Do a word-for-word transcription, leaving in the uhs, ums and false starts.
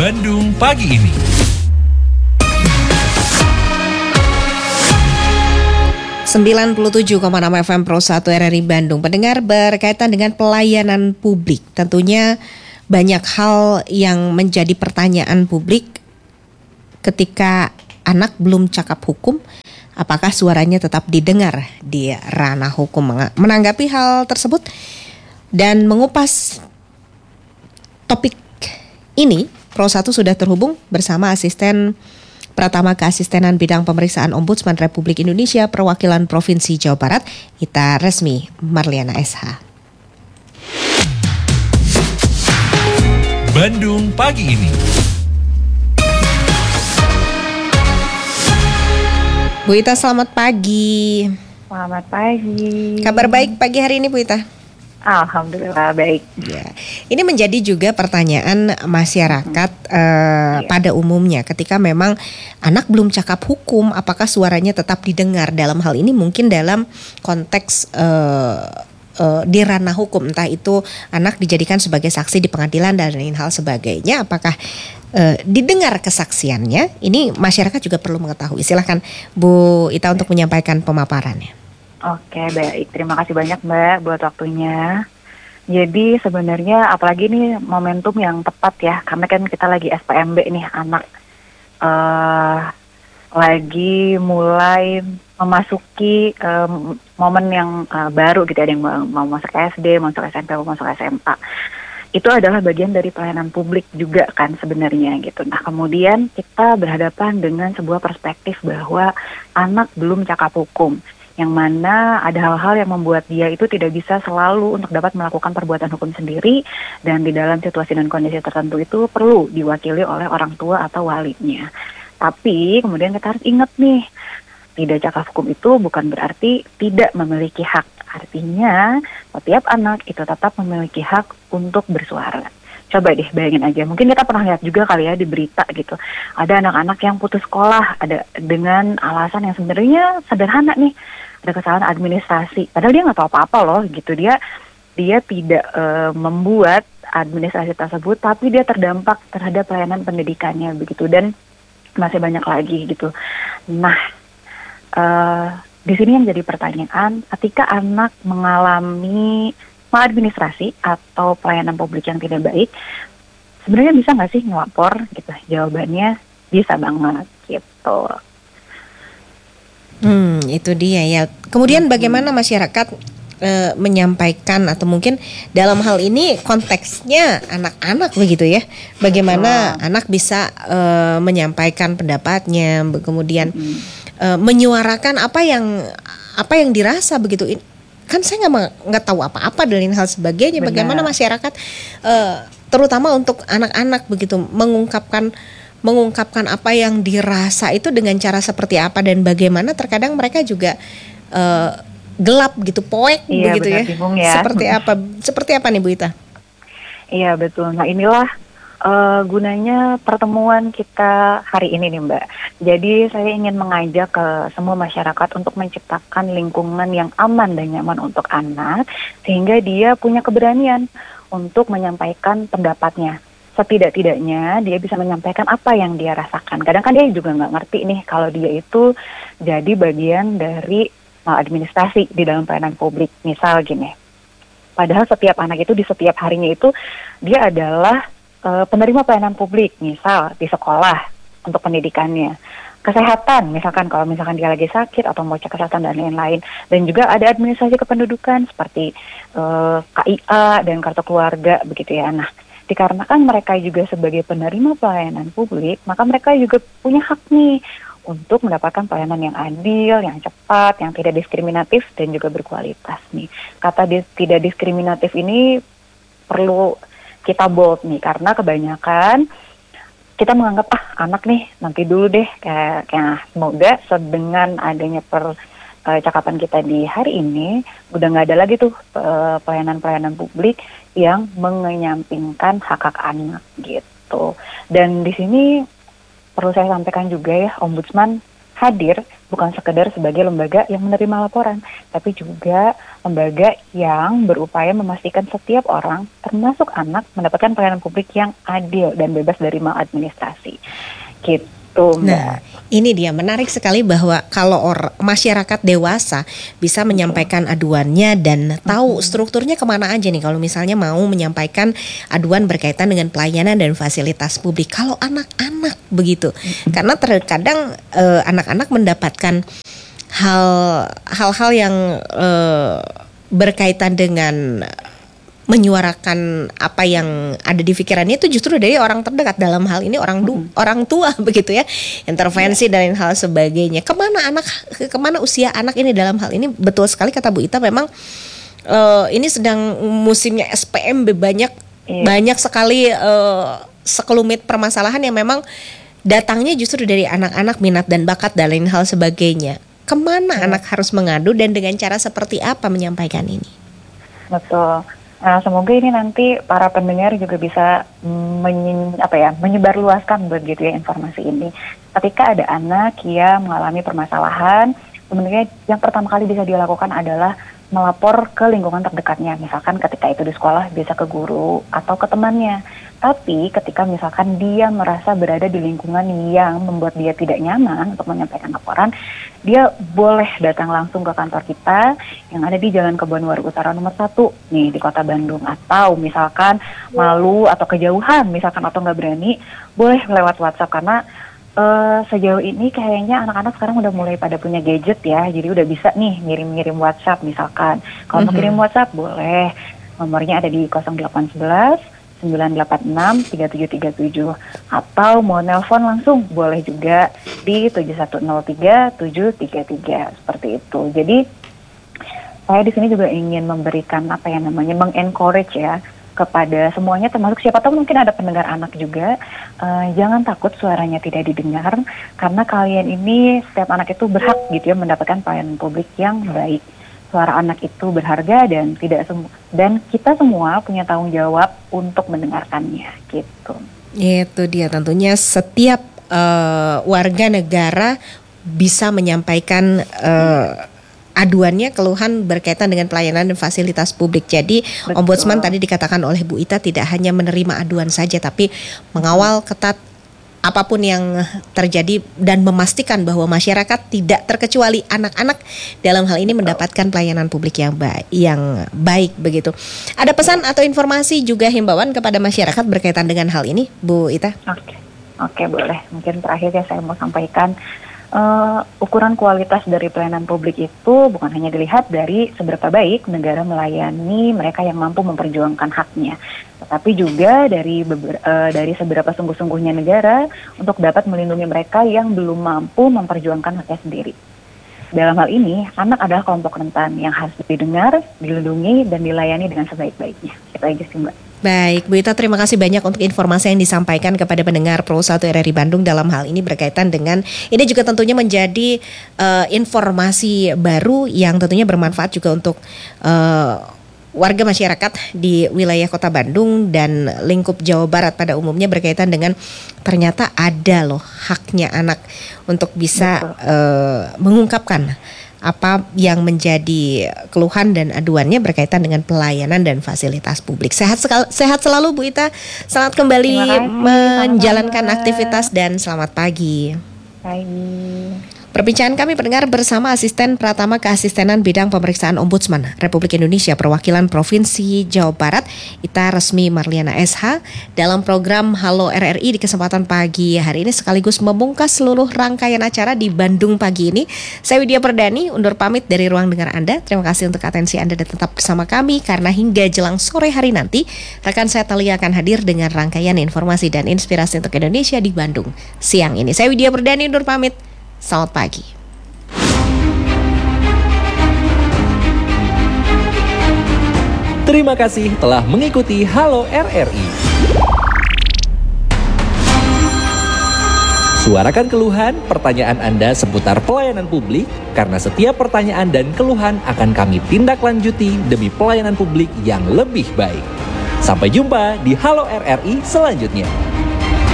Bandung pagi ini. sembilan puluh tujuh koma enam F M Pro satu R R I Bandung. Pendengar, berkaitan dengan pelayanan publik, tentunya banyak hal yang menjadi pertanyaan publik ketika anak belum cakap hukum. Apakah suaranya tetap didengar di ranah hukum? Menanggapi hal tersebut dan mengupas topik ini, Pro satu sudah terhubung bersama asisten Pratama Keasistenan Bidang Pemeriksaan Ombudsman Republik Indonesia Perwakilan Provinsi Jawa Barat, Ita Resmi Marliana S H. Bandung pagi ini. Bu Ita, selamat pagi. Selamat pagi. Kabar baik pagi hari ini, Bu Ita? Alhamdulillah baik. Ya, ini menjadi juga pertanyaan masyarakat hmm. uh, ya. pada umumnya ketika memang anak belum cakap hukum, apakah suaranya tetap didengar? Dalam hal ini mungkin dalam konteks uh, uh, di ranah hukum, entah itu anak dijadikan sebagai saksi di pengadilan dan lain hal sebagainya, apakah uh, didengar kesaksiannya? Ini masyarakat juga perlu mengetahui. Silahkan Bu Ita untuk menyampaikan pemaparannya. Oke, baik. Terima kasih banyak Mbak buat waktunya. Jadi sebenarnya apalagi ini momentum yang tepat ya, karena kan kita lagi S P M B nih, anak uh, lagi mulai memasuki um, momen yang uh, baru gitu, ada yang mau, mau masuk S D, mau masuk S M P, mau masuk S M A. Itu adalah bagian dari pelayanan publik juga kan sebenarnya gitu. Nah kemudian kita berhadapan dengan sebuah perspektif bahwa anak belum cakap hukum, yang mana ada hal-hal yang membuat dia itu tidak bisa selalu untuk dapat melakukan perbuatan hukum sendiri, dan di dalam situasi dan kondisi tertentu itu perlu diwakili oleh orang tua atau walinya. Tapi kemudian kita harus ingat nih, tidak cakap hukum itu bukan berarti tidak memiliki hak. Artinya setiap anak itu tetap memiliki hak untuk bersuara. Coba deh bayangin aja, mungkin kita pernah lihat juga kali ya di berita gitu, ada anak-anak yang putus sekolah ada dengan alasan yang sebenarnya sederhana nih, ada kesalahan administrasi, padahal dia nggak tahu apa-apa loh gitu, dia dia tidak e, membuat administrasi tersebut, tapi dia terdampak terhadap pelayanan pendidikannya begitu, dan masih banyak lagi gitu. Nah e, di sini yang jadi pertanyaan, ketika anak mengalami maladministrasi atau pelayanan publik yang tidak baik, sebenarnya bisa nggak sih ngelapor gitu? Jawabannya bisa banget gitu. Hmm, itu dia ya. Kemudian bagaimana masyarakat e, menyampaikan, atau mungkin dalam hal ini konteksnya anak-anak begitu ya? Bagaimana oh. anak bisa e, menyampaikan pendapatnya, kemudian hmm. e, menyuarakan apa yang apa yang dirasa begitu? Kan saya nggak nggak tahu apa-apa dan lain hal sebagainya. Benar. Bagaimana masyarakat uh, terutama untuk anak-anak begitu mengungkapkan mengungkapkan apa yang dirasa itu dengan cara seperti apa, dan bagaimana terkadang mereka juga uh, gelap gitu, poek iya, begitu ya. ya. Seperti apa? Seperti apa nih Bu Ita? Iya betul. Nah inilah Uh, gunanya pertemuan kita hari ini nih Mbak. Jadi saya ingin mengajak ke semua masyarakat untuk menciptakan lingkungan yang aman dan nyaman untuk anak, sehingga dia punya keberanian untuk menyampaikan pendapatnya. Setidak-tidaknya dia bisa menyampaikan apa yang dia rasakan. Kadang kan dia juga nggak ngerti nih kalau dia itu jadi bagian dari maladministrasi di dalam pelayanan publik. Misal gini, padahal setiap anak itu di setiap harinya itu dia adalah penerima pelayanan publik, misal di sekolah untuk pendidikannya, kesehatan, misalkan kalau misalkan dia lagi sakit atau mau cek kesehatan dan lain-lain, dan juga ada administrasi kependudukan seperti uh, K I A dan kartu keluarga begitu ya. Nah, dikarenakan mereka juga sebagai penerima pelayanan publik, maka mereka juga punya hak nih untuk mendapatkan pelayanan yang adil, yang cepat, yang tidak diskriminatif dan juga berkualitas nih. Kata di, tidak diskriminatif ini perlu kita bold nih, karena kebanyakan kita menganggap ah anak nih nanti dulu deh, kayak, kayak semoga dengan adanya percakapan uh, kita di hari ini udah nggak ada lagi tuh uh, pelayanan-pelayanan publik yang mengenyampingkan hak-hak anak gitu. Dan di sini perlu saya sampaikan juga ya, Ombudsman hadir bukan sekedar sebagai lembaga yang menerima laporan, tapi juga lembaga yang berupaya memastikan setiap orang, termasuk anak, mendapatkan pelayanan publik yang adil dan bebas dari maladministrasi. Gitu, Mbak. Nah, ini dia menarik sekali bahwa kalau or, masyarakat dewasa bisa menyampaikan aduannya dan tahu strukturnya kemana aja nih kalau misalnya mau menyampaikan aduan berkaitan dengan pelayanan dan fasilitas publik. Kalau anak-anak begitu, karena terkadang eh, anak-anak mendapatkan hal hal-hal yang eh, berkaitan dengan menyuarakan apa yang ada di pikirannya itu justru dari orang terdekat, dalam hal ini orang du, mm-hmm. orang tua begitu ya, intervensi yeah. dan hal sebagainya. Kemana anak, kemana usia anak ini dalam hal ini? Betul sekali kata Bu Ita, memang uh, ini sedang musimnya S P M B, banyak yeah. banyak sekali uh, sekelumit permasalahan yang memang datangnya justru dari anak-anak, minat dan bakat dan lain hal sebagainya. Kemana yeah. anak harus mengadu dan dengan cara seperti apa menyampaikan ini? Betul. Nah, semoga ini nanti para pendengar juga bisa menye, apa ya, menyebarluaskan begitu ya informasi ini. Ketika ada anak yang mengalami permasalahan, sebenarnya yang pertama kali bisa dilakukan adalah melapor ke lingkungan terdekatnya. Misalkan ketika itu di sekolah bisa ke guru atau ke temannya. Tapi ketika misalkan dia merasa berada di lingkungan yang membuat dia tidak nyaman untuk menyampaikan laporan, dia boleh datang langsung ke kantor kita yang ada di Jalan Kebonwaru Utara nomor satu nih di Kota Bandung. Atau misalkan malu atau kejauhan misalkan atau nggak berani, boleh lewat WhatsApp karena uh, sejauh ini kayaknya anak-anak sekarang udah mulai pada punya gadget ya, jadi udah bisa nih ngirim-ngirim WhatsApp misalkan. Kalau mm-hmm. mau kirim WhatsApp boleh, nomornya ada di nol delapan satu satu sembilan delapan enam tiga tujuh tiga tujuh, atau mau nelpon langsung boleh juga di tujuh satu nol tiga tujuh tiga tiga, seperti itu. Jadi saya di sini juga ingin memberikan apa yang namanya mengencourage ya kepada semuanya, termasuk siapa tahu mungkin ada pendengar anak juga, uh, jangan takut suaranya tidak didengar, karena kalian ini setiap anak itu berhak gitu ya mendapatkan pelayanan publik yang baik. Suara anak itu berharga dan tidak semu- dan kita semua punya tanggung jawab untuk mendengarkannya gitu. Itu dia, tentunya setiap uh, warga negara bisa menyampaikan uh, aduannya, keluhan berkaitan dengan pelayanan dan fasilitas publik. Jadi betul. Ombudsman tadi dikatakan oleh Bu Ita tidak hanya menerima aduan saja, tapi mengawal ketat apapun yang terjadi dan memastikan bahwa masyarakat tidak terkecuali anak-anak dalam hal ini mendapatkan pelayanan publik yang baik, yang baik begitu. Ada pesan atau informasi juga himbauan kepada masyarakat berkaitan dengan hal ini, Bu Ita? Oke, oke boleh. Mungkin terakhir ya saya mau sampaikan. Uh, ukuran kualitas dari pelayanan publik itu bukan hanya dilihat dari seberapa baik negara melayani mereka yang mampu memperjuangkan haknya, tetapi juga dari beber, uh, dari seberapa sungguh-sungguhnya negara untuk dapat melindungi mereka yang belum mampu memperjuangkan haknya sendiri. Dalam hal ini, anak adalah kelompok rentan yang harus didengar, dilindungi, dan dilayani dengan sebaik-baiknya. Itu aja sih, Mbak. Baik, Bu Ita, terima kasih banyak untuk informasi yang disampaikan kepada pendengar Pro satu R R I Bandung dalam hal ini berkaitan dengan ini juga tentunya menjadi uh, informasi baru yang tentunya bermanfaat juga untuk uh, warga masyarakat di wilayah Kota Bandung dan lingkup Jawa Barat pada umumnya berkaitan dengan ternyata ada loh haknya anak untuk bisa uh, mengungkapkan apa yang menjadi keluhan dan aduannya berkaitan dengan pelayanan dan fasilitas publik. Sehat sekal- sehat selalu Bu Ita. Selamat kembali kasih, menjalankan sama-sama. Aktivitas dan selamat pagi. Pagi. Perbincangan kami pendengar bersama Asisten Pratama Keasistenan Bidang Pemeriksaan Ombudsman Republik Indonesia Perwakilan Provinsi Jawa Barat, Ita Resmi Marliana S H, dalam program Halo R R I di kesempatan pagi hari ini sekaligus membungkas seluruh rangkaian acara di Bandung pagi ini. Saya Widya Perdani undur pamit dari ruang dengar Anda. Terima kasih untuk atensi Anda dan tetap bersama kami karena hingga jelang sore hari nanti rekan saya Talia akan hadir dengan rangkaian informasi dan inspirasi untuk Indonesia di Bandung siang ini. Saya Widya Perdani undur pamit. Selamat pagi. Terima kasih telah mengikuti Halo R R I. Suarakan keluhan, pertanyaan Anda seputar pelayanan publik, karena setiap pertanyaan dan keluhan akan kami tindak lanjuti demi pelayanan publik yang lebih baik. Sampai jumpa di Halo R R I selanjutnya.